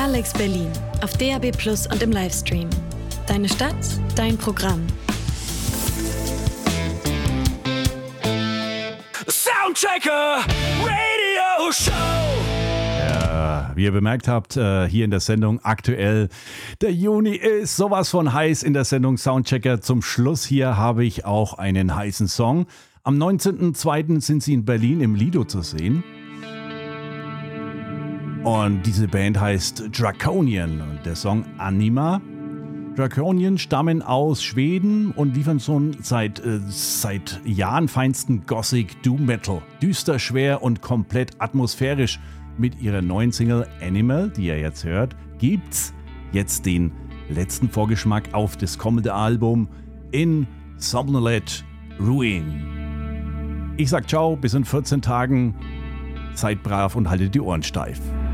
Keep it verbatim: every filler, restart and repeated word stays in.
Alex Berlin auf D A B Plus und im Livestream. Deine Stadt, dein Programm. Soundchecker Radio Show. Ja, wie ihr bemerkt habt, äh, hier in der Sendung aktuell, der Juni ist sowas von heiß in der Sendung Soundchecker. Zum Schluss hier habe ich auch einen heißen Song. Am neunzehnten zweiten sind sie in Berlin im Lido zu sehen. Und diese Band heißt Draconian und der Song Anima. Draconian stammen aus Schweden und liefern so seit, äh, seit Jahren feinsten Gothic Doom Metal. Düster, schwer und komplett atmosphärisch. Mit ihrer neuen Single Animal, die ihr jetzt hört, gibt's jetzt den letzten Vorgeschmack auf das kommende Album In Somnolent Ruin. Ich sag ciao, bis in vierzehn Tagen. Seid brav und haltet die Ohren steif.